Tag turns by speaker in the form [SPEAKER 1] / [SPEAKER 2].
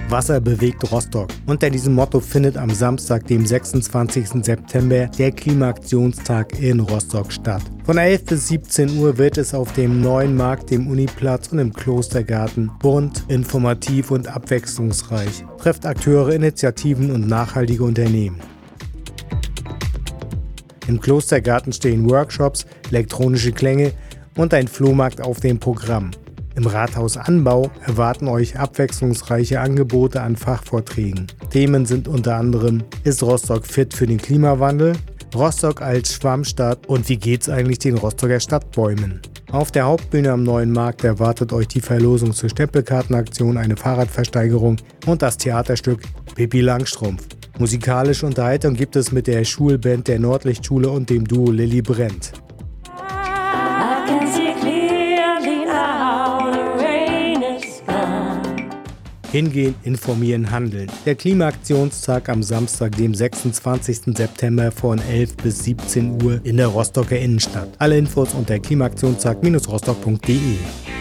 [SPEAKER 1] Wasser bewegt Rostock. Unter diesem Motto findet am Samstag, dem 26. September, der Klimaaktionstag in Rostock statt. Von 11 bis 17 Uhr wird es auf dem Neuen Markt, dem Uniplatz und im Klostergarten bunt, informativ und abwechslungsreich. Trefft Akteure, Initiativen und nachhaltige Unternehmen. Im Klostergarten stehen Workshops, elektronische Klänge und ein Flohmarkt auf dem Programm. Im Rathaus Anbau erwarten euch abwechslungsreiche Angebote an Fachvorträgen. Themen sind unter anderem: Ist Rostock fit für den Klimawandel? Rostock als Schwammstadt und wie geht's eigentlich den Rostocker Stadtbäumen? Auf der Hauptbühne am Neuen Markt erwartet euch die Verlosung zur Stempelkartenaktion, eine Fahrradversteigerung und das Theaterstück Pippi Langstrumpf. Musikalische Unterhaltung gibt es mit der Schulband der Nordlichtschule und dem Duo Lilly Brennt. Hingehen, informieren, handeln. Der Klimaaktionstag am Samstag, dem 26. September von 11 bis 17 Uhr in der Rostocker Innenstadt. Alle Infos unter klimaaktionstag-rostock.de.